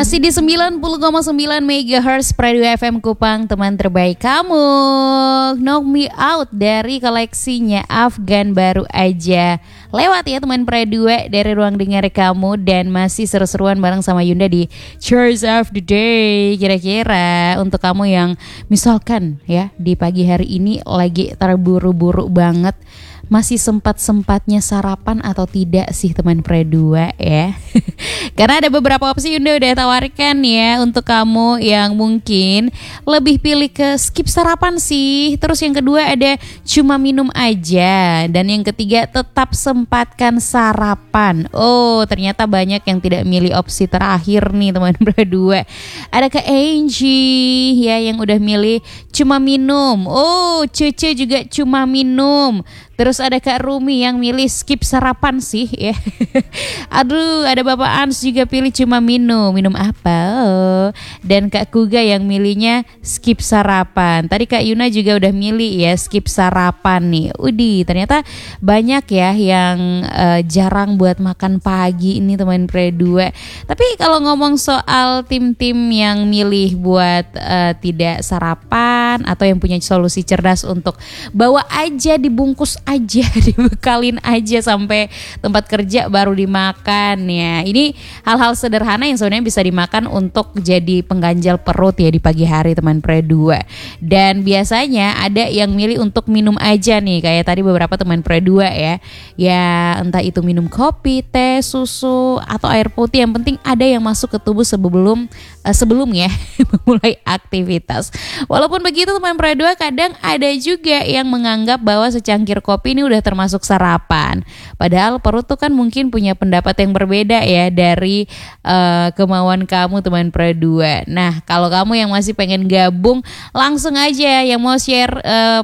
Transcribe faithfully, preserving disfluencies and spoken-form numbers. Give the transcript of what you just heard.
Masih di sembilan puluh koma sembilan megahertz Radio F M Kupang, teman terbaik kamu. Knock Me Out dari koleksinya Afgan baru aja lewat ya teman Pre dua dari ruang dengar kamu. Dan masih seru-seruan bareng sama Yunda di Cheers of the Day. Kira-kira untuk kamu yang misalkan ya di pagi hari ini lagi terburu-buru banget, masih sempat-sempatnya sarapan atau tidak sih teman Pre dua ya? Karena ada beberapa opsi Yunda udah tawarkan ya untuk kamu yang mungkin lebih pilih ke skip sarapan sih. Terus yang kedua ada cuma minum aja. Dan yang ketiga tetap sempatkan sarapan. Oh ternyata banyak yang tidak milih opsi terakhir nih teman Pre dua. Ada Kak Angie ya yang udah milih cuma minum. Oh Cece juga cuma minum. Terus ada Kak Rumi yang milih skip sarapan sih ya. Aduh, ada Bapak Ans juga pilih cuma minum. Minum apa? Oh. Dan Kak Kuga yang milihnya skip sarapan. Tadi Kak Yuna juga udah milih ya skip sarapan nih. Udi, ternyata banyak ya yang uh, jarang buat makan pagi ini teman Pre dua. Tapi kalau ngomong soal tim-tim yang milih buat uh, tidak sarapan atau yang punya solusi cerdas untuk bawa aja dibungkus aja, dibekalin aja sampai tempat kerja baru dimakan ya. Ini hal-hal sederhana yang sebenarnya bisa dimakan untuk jadi pengganjal perut ya di pagi hari teman Pre dua. Dan biasanya ada yang milih untuk minum aja nih, kayak tadi beberapa teman Pre dua ya. Ya entah itu minum kopi, teh, susu atau air putih, yang penting ada yang masuk ke tubuh sebelum uh, sebelum ya memulai aktivitas. Walaupun begitu teman Pre dua, kadang ada juga yang menganggap bahwa secangkir kopi kopi ini udah termasuk sarapan. Padahal perut tuh kan mungkin punya pendapat yang berbeda ya dari uh, kemauan kamu teman Pre dua. Nah kalau kamu yang masih pengen gabung, langsung aja yang mau share uh,